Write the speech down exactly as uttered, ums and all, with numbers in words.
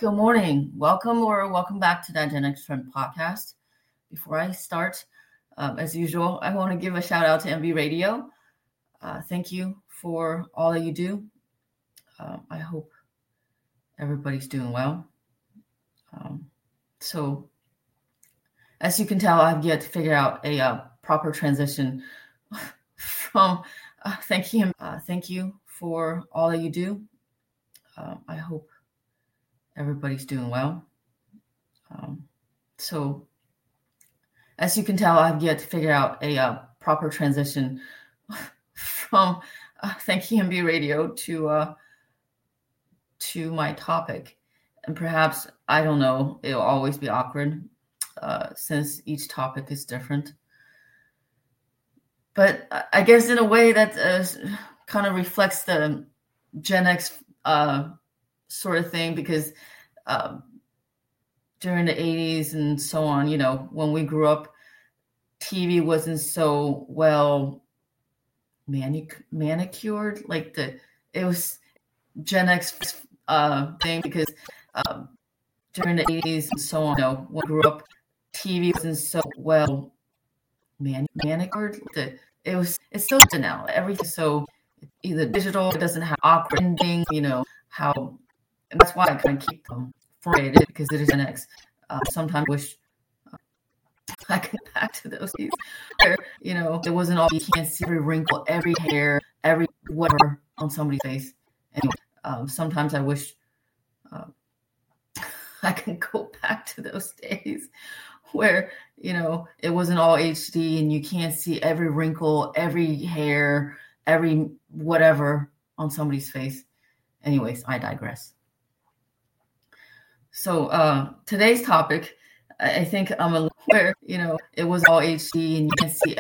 Good morning. Welcome or welcome back to that Gen X Trend podcast. Before I start, um, as usual, I want to give a shout out to M B Radio. Uh, thank you for all that you do. Uh, I hope everybody's doing well. Um, so, as you can tell, I've yet to figure out a uh, proper transition from uh, thank you, uh, thank you for all that you do. Uh, I hope everybody's doing well. Um, so, as you can tell, I've yet to figure out a uh, proper transition from uh, thank you M B Radio to uh, to my topic, and perhaps I don't know. It'll always be awkward uh, since each topic is different. But I guess in a way that uh, kind of reflects the Gen X uh, sort of thing, because uh, during the eighties and so on, you know, when we grew up, T V wasn't so well manic- manicured. Like the it was Gen X uh, thing, because um, during the eighties and so on, you know, when we grew up, T V wasn't so well man- manicured. The it was it's so now everything's so either digital, it doesn't have awkward endings, you know how, and that's why I kind of keep them frustrated, because it is Gen X. Uh, sometimes I wish uh, I could get back to those days where, you know, it wasn't all, you can't see every wrinkle, every hair, every whatever on somebody's face. Anyway, um, sometimes I wish uh, I could go back to those days where, you know, it wasn't all H D and you can't see every wrinkle, every hair, every whatever on somebody's face. Anyways, I digress. So uh, today's topic, I think I'm a where, you know, it was all H D and you can't see